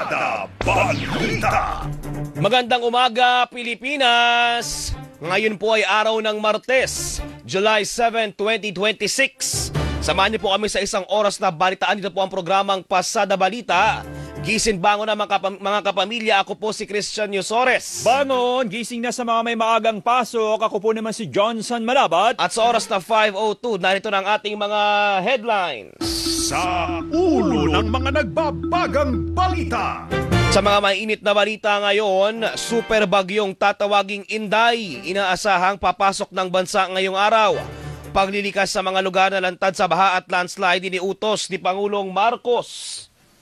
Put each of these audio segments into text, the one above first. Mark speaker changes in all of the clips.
Speaker 1: Pasada Balita.
Speaker 2: Magandang umaga, Pilipinas! Ngayon po ay araw ng Martes, July 7, 2026. Samahan niyo po kami sa isang oras na balitaan. Dito po ang programang Pasada Balita. Gising bangon na mga kapamilya. Ako po si Christian Yusores.
Speaker 3: Bangon! Gising na sa mga may maagang pasok. Ako po naman si Johnson Malabat.
Speaker 2: At sa oras na 5:02, narito na ang ating mga headlines.
Speaker 1: Sa ulo ng mga nagbabagang balita.
Speaker 2: Sa mga mainit na balita ngayon, super bagyong tatawaging Inday, inaasahang papasok ng bansa ngayong araw. Paglilikas sa mga lugar na lantad sa baha at landslide iniutos ni Pangulong Marcos.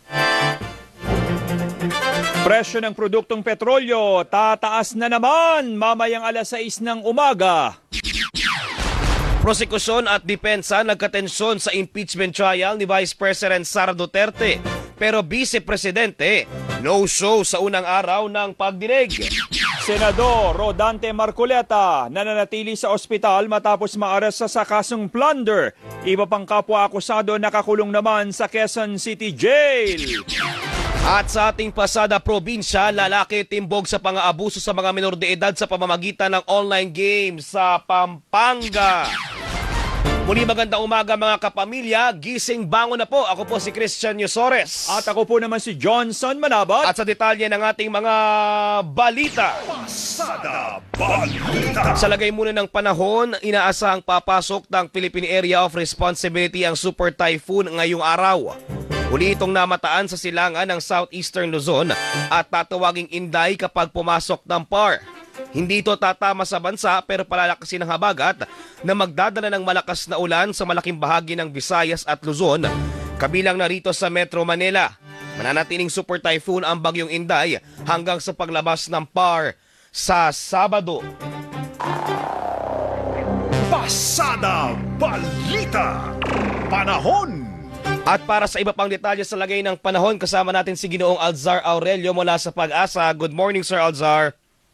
Speaker 3: Presyo ng produktong petrolyo, tataas na naman mamayang alas 6 ng umaga.
Speaker 2: Prosekusyon at depensa nagkatensyon sa impeachment trial ni Vice President Sara Duterte. Pero Vice Presidente, no show sa unang araw ng pagdinig.
Speaker 3: Senador Rodante Marcoleta nananatili sa ospital matapos maaresta sa kasong plunder. Iba pang kapwa akusado nakakulong naman sa Quezon City Jail.
Speaker 2: At sa ating pasada probinsya, lalaki timbog sa pang-aabuso sa mga menor de edad sa pamamagitan ng online game sa Pampanga. Muli magandang umaga mga kapamilya, gising bangon na po. Ako po si Christian Yusores.
Speaker 3: At ako po naman si Johnson Malabat.
Speaker 2: At sa detalye ng ating mga balita.
Speaker 1: Pasada Balita.
Speaker 2: Sa lagay muna ng panahon, inaasahang papasok ng Philippine Area of Responsibility ang Super Typhoon ngayong araw. Uli itong namataan sa silangan ng Southeastern Luzon at tatawaging Inday kapag pumasok ng PAR. Hindi ito tatama sa bansa pero palalakasin ng habagat na magdadala ng malakas na ulan sa malaking bahagi ng Visayas at Luzon, kabilang na rito sa Metro Manila. Mananatiling Super Typhoon ang bagyong Inday hanggang sa paglabas ng PAR sa Sabado.
Speaker 1: Pasada Balita. Panahon.
Speaker 2: At para sa iba pang detalye sa lagay ng panahon, kasama natin si Ginoong Alzar Aurelio mula sa Pag-asa. Good morning, Sir Alzar.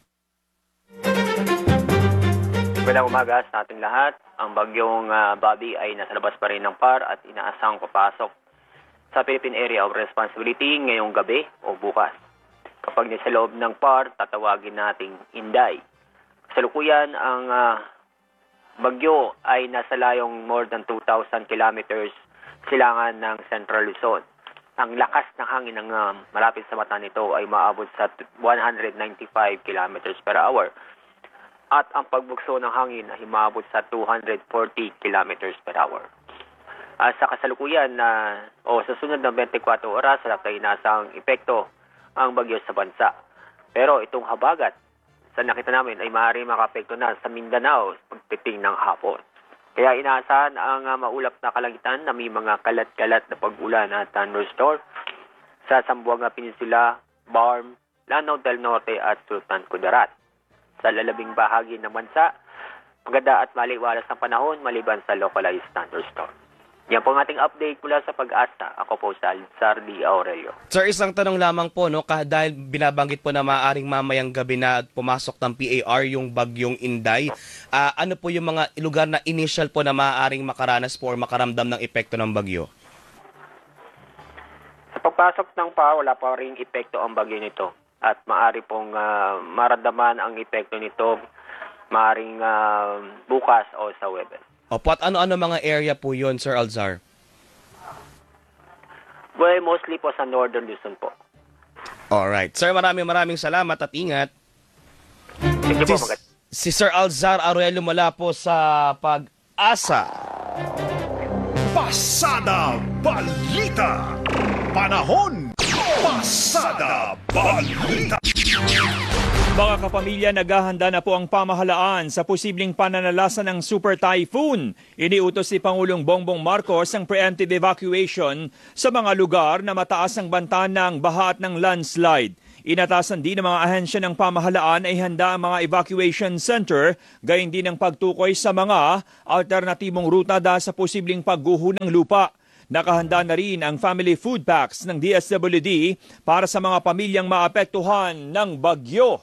Speaker 4: Magandang umaga sa ating lahat. Ang bagyong Bobby ay nasa labas pa rin ng PAR at inaasahang papasok sa Philippine Area of Responsibility ngayong gabi o bukas. Kapag nasa loob ng PAR, tatawagin nating Inday. Kasalukuyan, ang bagyo ay nasa layong more than 2,000 kilometers silangan ng Central Luzon. Ang lakas ng hangin ng malapit sa mata nito ay maabot sa 195 kilometers per hour. At ang pagbugso ng hangin ay maabot sa 240 kilometers per hour. Sa kasalukuyan sa sunod ng 24 oras, ay inasang epekto ang bagyo sa bansa. Pero itong habagat, sa nakita namin, ay maaari makaapekto na sa Mindanao pagdating ng hapon. Kaya inaasahan ang maulap na kalangitan na may mga kalat-kalat na pag-ulan at thunderstorm sa Zamboanga Peninsula, Barm, Lanao del Norte at Sultan Kudarat. Sa lalabing bahagi ng bansa, maganda at maliwalas ang panahon maliban sa localized thunderstorm. Yan po ang ating update mula sa Pag-asa. Ako po sa Alzar D. Aurelio.
Speaker 2: Sir, isang tanong lamang po, dahil binabanggit po na maaaring mamayang gabi na pumasok ng PAR yung bagyong Inday, ano po yung mga lugar na initial po na maaaring makaranas po or makaramdam ng epekto ng bagyo?
Speaker 4: Sa pagpasok ng PAR, wala pa ring epekto ang bagyo nito. At maaari pong maramdaman ang epekto nito maaaring bukas o sa Webes.
Speaker 2: Opo, at ano-ano mga area po yun, Sir Alzar?
Speaker 4: Well, mostly po sa Northern Luzon po.
Speaker 2: Alright. Sir, maraming salamat at ingat.
Speaker 4: Sige po,
Speaker 2: Si Sir Alzar Aurelio mula po sa Pag-asa.
Speaker 1: Pasada Balita. Panahon. Pasada Balita.
Speaker 3: Mga kapamilya, naghahanda na po ang pamahalaan sa posibleng pananalasan ng Super Typhoon. Iniutos ni Pangulong Bongbong Marcos ang preemptive evacuation sa mga lugar na mataas ang banta ng baha at ng landslide. Inatasan din ng mga ahensya ng pamahalaan ay handa ang mga evacuation center, gayon din ang pagtukoy sa mga alternatibong ruta dahil sa posibleng pagguho ng lupa. Nakahanda na rin ang family food packs ng DSWD para sa mga pamilyang maapektuhan ng bagyo.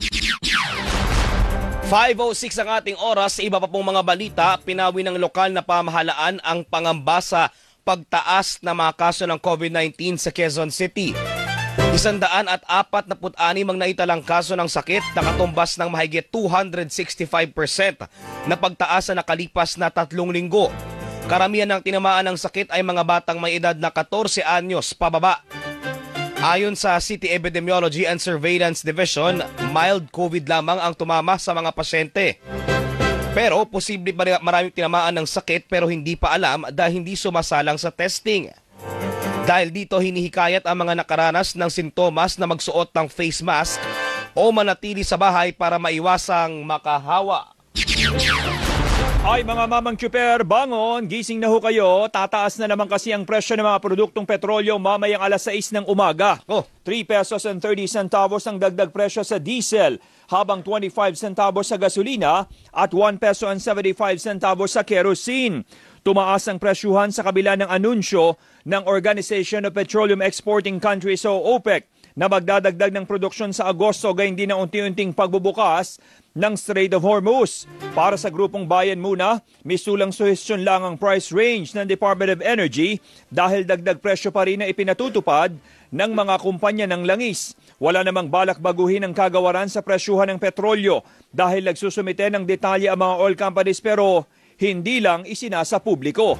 Speaker 2: 5:06 ang ating oras. Sa iba pa pong mga balita, pinawi ng lokal na pamahalaan ang pangamba sa pagtaas na mga kaso ng COVID-19 sa Quezon City. 146 ang naitalang kaso ng sakit na katumbas ng mahigit 265% na pagtaas sa nakalipas na 3 linggo. Karamihan ng tinamaan ng sakit ay mga batang may edad na 14 anyos pababa. Ayon sa City Epidemiology and Surveillance Division, mild COVID lamang ang tumama sa mga pasyente. Pero posible pa maraming tinamaan ng sakit pero hindi pa alam dahil hindi sumasalang sa testing. Dahil dito hinihikayat ang mga nakaranas ng sintomas na magsuot ng face mask o manatili sa bahay para maiwasang makahawa.
Speaker 3: Ay mga mamang tsuper, bangon, gising na ho kayo. Tataas na naman kasi ang presyo ng mga produktong petrolyo mamayang alas 6 ng umaga. 3 pesos and 30 centavos ang dagdag presyo sa diesel, habang 25 centavos sa gasolina at 1 peso and 75 centavos sa kerosene. Tumaas ang presyuhan sa kabila ng anunsyo ng Organization of Petroleum Exporting Countries o OPEC na magdadagdag ng produksyon sa Agosto gayon din ang unti-unting pagbubukas ng Strait of Hormuz. Para sa grupong Bayan Muna, misulang suhestyon lang ang price range ng Department of Energy dahil dagdag presyo pa rin na ipinatutupad ng mga kumpanya ng langis. Wala namang balak baguhin ang kagawaran sa presyuhan ng petrolyo dahil nagsusumite ng detalye ang mga oil companies pero hindi lang isinasa publiko.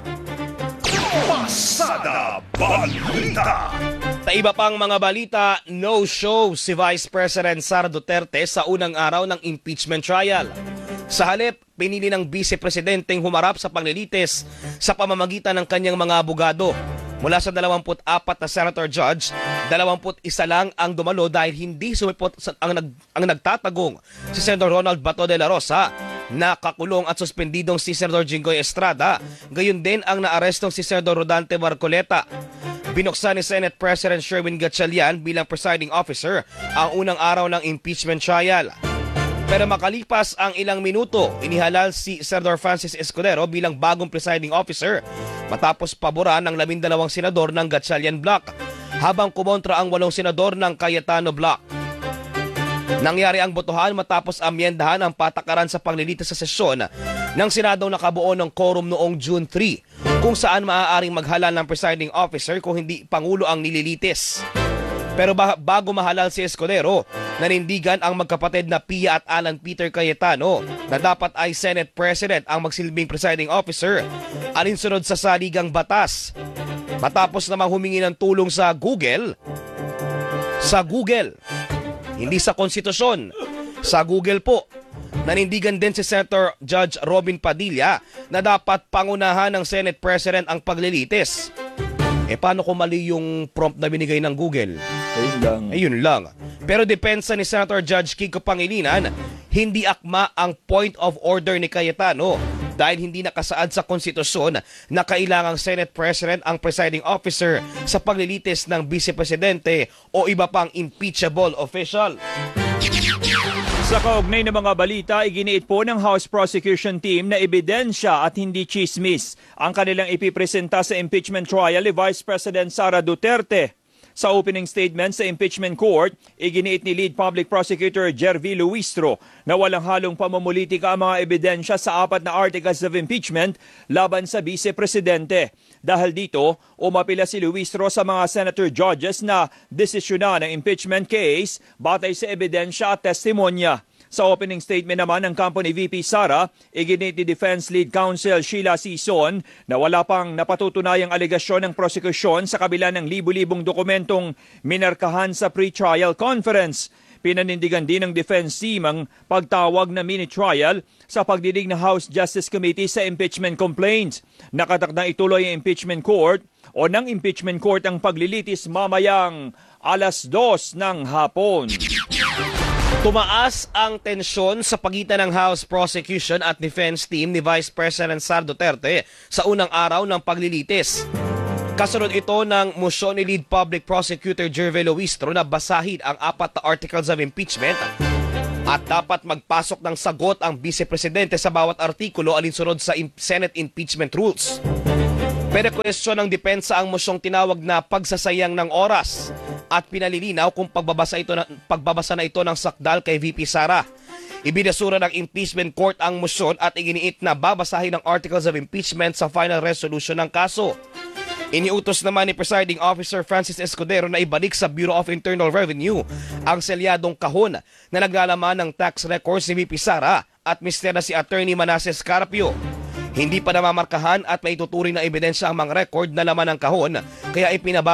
Speaker 1: Pasada Balita.
Speaker 2: Sa iba pang mga balita, no-show si Vice President Sara Duterte sa unang araw ng impeachment trial. Sa halip, pinili ng Vice Presidenteng humarap sa paglilitis sa pamamagitan ng kanyang mga abogado. Mula sa 24 na senator judge, 21 lang ang dumalo dahil hindi sumipot ang nagtatagong si Senator Ronald Bato de la Rosa, nakakulong at suspendidong si Senator Jinggoy Estrada, gayon din ang naarestong si Senator Rodante Marcoleta. Binuksan ni Senate President Sherwin Gatchalian bilang presiding officer ang unang araw ng impeachment trial. Pero makalipas ang ilang minuto, inihalal si Senator Francis Escudero bilang bagong presiding officer matapos paboran ng 12 senador ng Gatchalian Block, habang kumontra ang 8 senador ng Cayetano Block. Nangyari ang botohan matapos amyendahan ang patakaran sa paglilitis sa sesyon ng Senadong nakabuo ng quorum noong June 3, kung saan maaaring maghalal ng presiding officer kung hindi Pangulo ang nililitis. Pero bago mahalal si Escudero, nanindigan ang magkapatid na Pia at Alan Peter Cayetano na dapat ay Senate President ang magsilbing presiding officer alinsunod sa saligang batas. Matapos namang humingi ng tulong sa Google, hindi sa konstitusyon, sa Google po, nanindigan din si Senator Judge Robin Padilla na dapat pangunahan ng Senate President ang paglilitis. Paano kung mali yung prompt na binigay ng Google? Ayun lang. Pero depensa ni Senator Judge Kiko Pangilinan, hindi akma ang point of order ni Cayetano dahil hindi nakasaad sa konstitusyon na kailangang Senate President ang presiding officer sa paglilitis ng Vice Presidente o iba pang impeachable official.
Speaker 3: Sa kaugnay ng mga balita, iginiit po ng House Prosecution Team na ebidensya at hindi chismis ang kanilang ipipresenta sa impeachment trial ni Vice President Sara Duterte. Sa opening statement sa impeachment court, iginiit ni Lead Public Prosecutor Jervy Luistro na walang halong pamumulitika ang mga ebidensya sa 4 na articles of impeachment laban sa Vice Presidente. Dahil dito, umapila si Luistro sa mga senator judges na desisyonan ng impeachment case batay sa ebidensya at testimonya. Sa opening statement naman ng kampo ni VP Sara, iginit ni Defense Lead Counsel Sheila Sison na wala pang napatutunayang alegasyon ng prosekusyon sa kabila ng libu-libong dokumentong minarkahan sa pre-trial conference. Pinanindigan din ng defense team ang pagtawag na mini-trial sa pagdidig ng House Justice Committee sa impeachment complaints. Nakatakdang ituloy ang impeachment court o ng impeachment court ang paglilitis mamayang alas 2 ng hapon.
Speaker 2: Tumaas ang tensyon sa pagitan ng House Prosecution at Defense Team ni Vice President Sara Duterte sa unang araw ng paglilitis. Kasunod ito ng motion ni Lead Public Prosecutor Jervy Luistro na basahin ang 4 na articles of impeachment at dapat magpasok ng sagot ang Vice Presidente sa bawat artikulo alinsunod sa Senate impeachment rules. Pero kwestiyon ng depensa ang mosyong tinawag na pagsasayang ng oras at pinalilinaw kung pagbabasa na ito ng sakdal kay VP Sara. Ibinasura ng impeachment court ang mosyon at iginiit na babasahin ang articles of impeachment sa final resolution ng kaso. Iniutos naman ni Presiding Officer Francis Escudero na ibalik sa Bureau of Internal Revenue ang selyadong kahon na naglalaman ng tax records ni VP Sara at mister na si Attorney Manasseh Carpio. Hindi pa namamarkahan at may tuturing na ebidensya ang mga record na laman ng kahon kaya